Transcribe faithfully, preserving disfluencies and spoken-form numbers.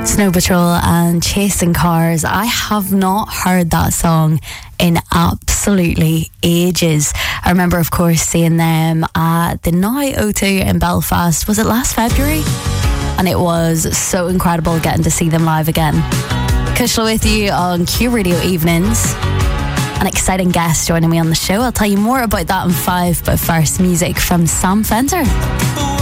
Snow Patrol and Chasing Cars. I have not heard that song in absolutely ages. I remember, of course, seeing them at the Now O two in Belfast. Was it last February? And it was so incredible getting to see them live again. Kushla with you on Q Radio Evenings. An exciting guest joining me on the show. I'll tell you more about that in five, but first, music from Sam Fender.